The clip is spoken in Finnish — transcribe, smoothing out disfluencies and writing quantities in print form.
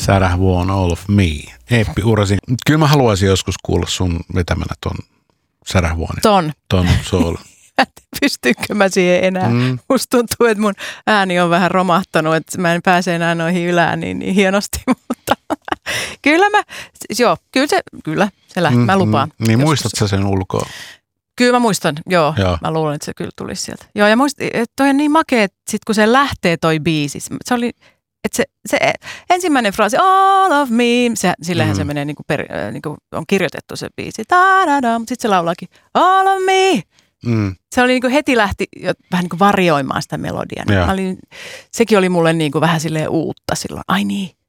Sarah Vaughan, All of Me. Eeppi Urasin. Kyllä mä haluaisin joskus kuulla sun vetämänä ton Sarah Vaughanin. Ton soul. Pystynkö mä siihen enää? Musta tuntuu, että mun ääni on vähän romahtanut, että mä en pääse enää noihin ylääniin niin hienosti, mutta kyllä se lähti, mä lupaan. Niin muistatko sen ulkoa? Kyllä mä muistan, joo. Mä luulen, että se kyllä tulisi sieltä. Joo, ja toi on niin makea, että sit kun se lähtee toi biisi, se oli, että se ensimmäinen fraasi, all of me, sillähän se menee niin kuin on kirjoitettu se biisi, mutta sitten se laulaakin, all of me. Se oli niin kuin heti lähti vähän niin kuin varjoimaan sitä melodiaa. Sekin oli mulle niin kuin vähän silleen uutta silloin. Ai niin,